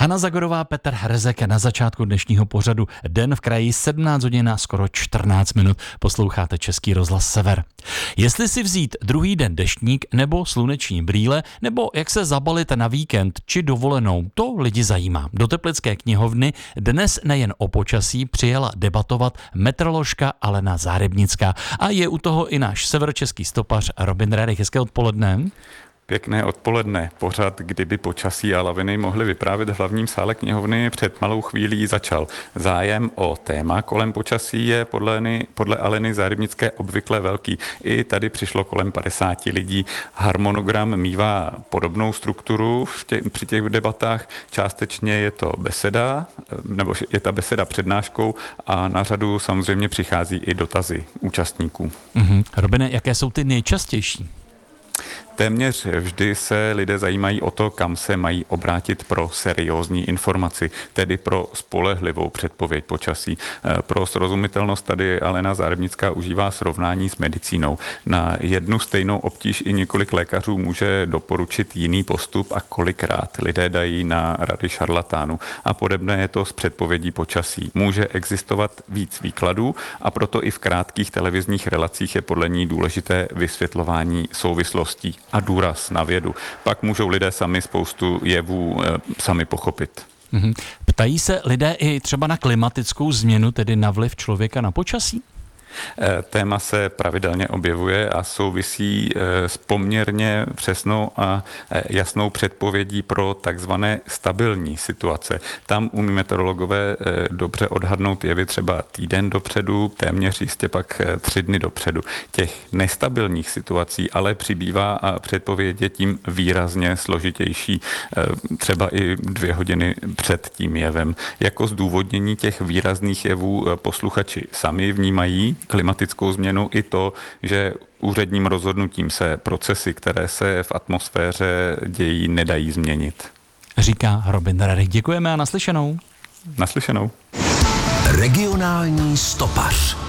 Hana Zagorová, Petr Hrzek na začátku dnešního pořadu. Den v kraji 17 hodin a skoro 14 minut. Posloucháte Český rozhlas Sever. Jestli si vzít druhý den deštník nebo sluneční brýle, nebo jak se zabalit na víkend či dovolenou, to lidi zajímá. Do Teplické knihovny dnes nejen o počasí přijela debatovat meteoroložka Alena Zárybnická. A je u toho i náš severočeský stopař Robin Rerich. Hezké odpoledne. Pěkné odpoledne. Pořad, kdyby počasí a laviny mohly vyprávět v hlavním sále knihovny, před malou chvílí začal. Zájem o téma kolem počasí je podle Aleny Zárybnické obvykle velký. I tady přišlo kolem 50 lidí. Harmonogram mívá podobnou strukturu při těch debatách. Částečně je to beseda, nebo je ta beseda přednáškou a na řadu samozřejmě přichází i dotazy účastníků. Robine, jaké jsou ty nejčastější? Téměř vždy se lidé zajímají o to, kam se mají obrátit pro seriózní informaci, tedy pro spolehlivou předpověď počasí. Pro srozumitelnost tady Alena Zárybnická užívá srovnání s medicínou. Na jednu stejnou obtíž i několik lékařů může doporučit jiný postup a kolikrát lidé dají na rady šarlatánů. A podobné je to s předpovědí počasí. Může existovat víc výkladů a proto i v krátkých televizních relacích je podle ní důležité vysvětlování souvislostí a důraz na vědu. Pak můžou lidé sami spoustu jevů sami pochopit. Ptají se lidé i třeba na klimatickou změnu, tedy na vliv člověka na počasí? Téma se pravidelně objevuje a souvisí s poměrně přesnou a jasnou předpovědí pro takzvané stabilní situace. Tam umí meteorologové dobře odhadnout jevy třeba týden dopředu, téměř jistě pak 3 dny dopředu. Těch nestabilních situací ale přibývá a předpověď je tím výrazně složitější, třeba i 2 hodiny před tím jevem. Jako zdůvodnění těch výrazných jevů posluchači sami vnímají klimatickou změnu i to, že úředním rozhodnutím se procesy, které se v atmosféře dějí, nedají změnit. Říká Robin Rerich. Děkujeme a naslyšenou. Naslyšenou. Regionální stopař.